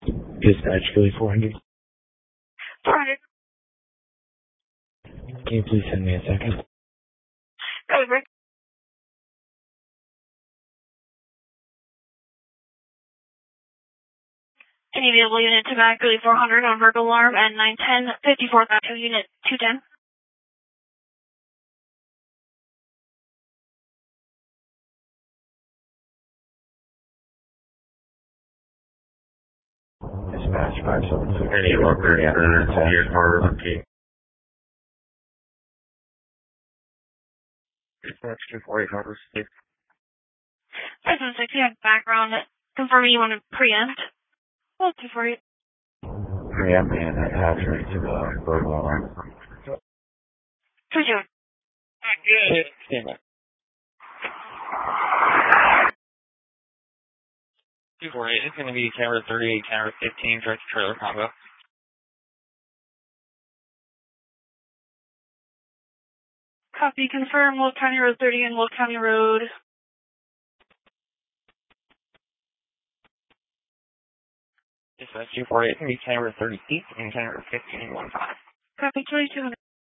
Dispatch Philly 400. 400. Can you please send me a second? Over. Any available unit to back Philly 400 on verbal alarm and 910 54 back to unit 210. Dispatch 576. Any worker after your car. Okay. Dispatch 248 Harbor State. 576, you have background confirming you want to preempt. Well, 248. Preempt and attach right to the verbal alarm. 2-2. Good. Stand by. 248, it's going to be camera 38, camera 15, tractor trailer combo. Copy, confirm, Will County Road 30 and Will County Road. Dispatch 248, it's going to be camera 38 and camera 15, 1-5. Copy, 2200.